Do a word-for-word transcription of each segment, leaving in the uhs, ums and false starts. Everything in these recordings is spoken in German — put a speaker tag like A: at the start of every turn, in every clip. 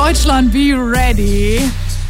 A: Deutschland, be ready.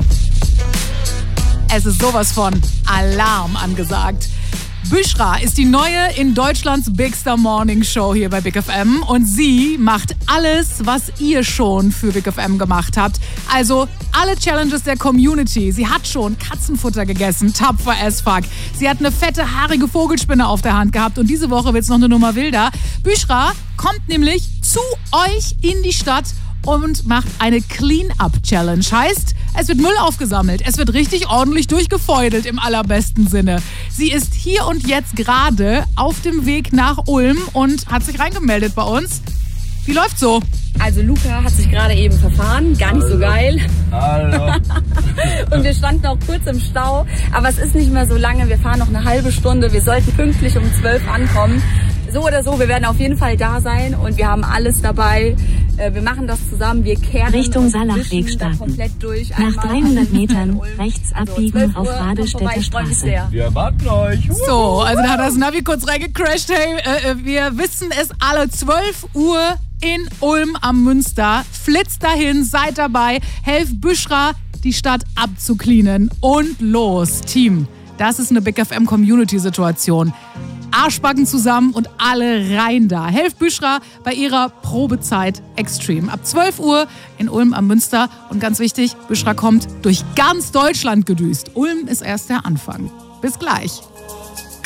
A: Es ist sowas von Alarm angesagt. Büschra ist die neue in Deutschlands Bigster Morning Show hier bei Big F M und sie macht alles, was ihr schon für Big F M gemacht habt. Also alle Challenges der Community. Sie hat schon Katzenfutter gegessen, tapfer as fuck. Sie hat eine fette, haarige Vogelspinne auf der Hand gehabt und diese Woche wird's noch eine Nummer wilder. Büschra kommt nämlich zu euch in die Stadt und macht eine Clean-Up-Challenge. Heißt, es wird Müll aufgesammelt. Es wird richtig ordentlich durchgefeudelt im allerbesten Sinne. Sie ist hier und jetzt gerade auf dem Weg nach Ulm und hat sich reingemeldet bei uns. Wie läuft's so?
B: Also Luca hat sich gerade eben verfahren, gar nicht
C: Hallo.
B: so geil.
C: Hallo.
B: Und wir standen auch kurz im Stau, aber es ist nicht mehr so lange. Wir fahren noch eine halbe Stunde. Wir sollten pünktlich um zwölf ankommen. So oder so, wir werden auf jeden Fall da sein und wir haben alles dabei. Wir machen das zusammen, wir kehren
D: Richtung Salachweg starten.
B: komplett durch.
D: Nach
B: Einmal
D: dreihundert Metern
B: Ulm.
D: rechts
B: Also
D: abbiegen auf
B: zwölf Uhr,
D: Radestädter
B: kommt vorbei, ich freu mich
D: Straße.
B: sehr.
C: Wir erwarten euch.
A: So, also da hat das Navi kurz reingecrashed. Hey, äh, wir wissen es alle. zwölf Uhr in Ulm am Münster. Flitzt dahin, seid dabei. Helft Büschra, die Stadt abzucleanen. Und los, Team. Das ist eine Big F M Community-Situation. Arschbacken zusammen und alle rein da. Helft Büschra bei ihrer Probezeit Extreme. Ab zwölf Uhr in Ulm am Münster. Und ganz wichtig, Büschra kommt durch ganz Deutschland gedüst. Ulm ist erst der Anfang. Bis gleich.